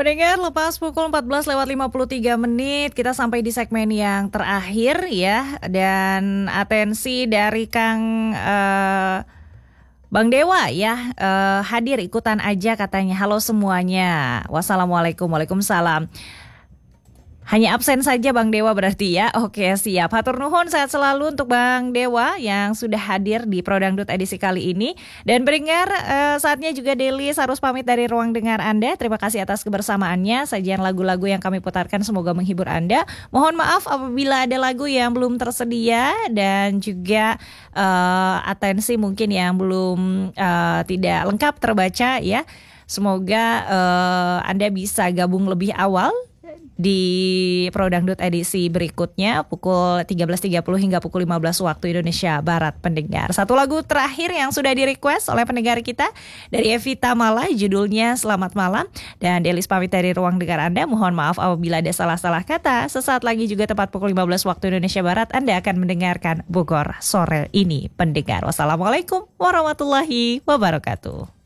Pendengar, lepas pukul 14:53 kita sampai di segmen yang terakhir ya. Dan atensi dari Kang Bang Dewa ya, hadir ikutan aja katanya. Halo semuanya, wassalamualaikum, waalaikumsalam. Hanya absen saja Bang Dewa berarti ya. Oke, siap. Hatur nuhun, sehat selalu untuk Bang Dewa yang sudah hadir di Prodangdut edisi kali ini. Dan pendengar, saatnya juga Delis harus pamit dari ruang dengar Anda. Terima kasih atas kebersamaannya. Sajian lagu-lagu yang kami putarkan semoga menghibur Anda. Mohon maaf apabila ada lagu yang belum tersedia dan juga atensi mungkin yang belum tidak lengkap terbaca ya. Semoga Anda bisa gabung lebih awal di Prodangdut edisi berikutnya pukul 13.30 hingga pukul 15 waktu Indonesia Barat, pendengar. Satu lagu terakhir yang sudah di-request oleh pendengar kita dari Evita Mala, judulnya Selamat Malam. Dan Delis pamit dari ruang dengar Anda. Mohon maaf apabila ada salah-salah kata. Sesaat lagi juga tepat pukul 15 waktu Indonesia Barat Anda akan mendengarkan Bogor Sore ini, pendengar. Wassalamualaikum warahmatullahi wabarakatuh.